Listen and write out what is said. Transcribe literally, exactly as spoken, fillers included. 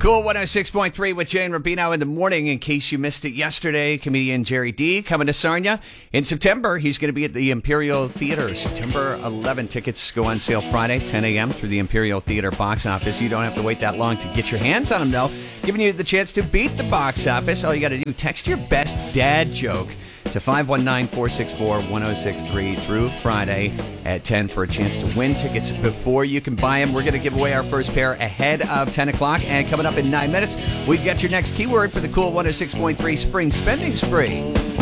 Cool one oh six point three with Jay and Rubino in the morning. In case you missed it yesterday, comedian Jerry D coming to Sarnia. In September, he's going to be at the Imperial Theater. September eleventh. Tickets go on sale Friday, ten a.m. through the Imperial Theater box office. You don't have to wait that long to get your hands on them, though. Giving you the chance to beat the box office. All you got to do, text your best dad joke to five one nine, four six four, one oh six three through Friday at ten for a chance to win tickets before you can buy them. We're going to give away our first pair ahead of ten o'clock. And coming up in nine minutes, we've got your next keyword for the Cool one oh six point three Spring Spending Spree.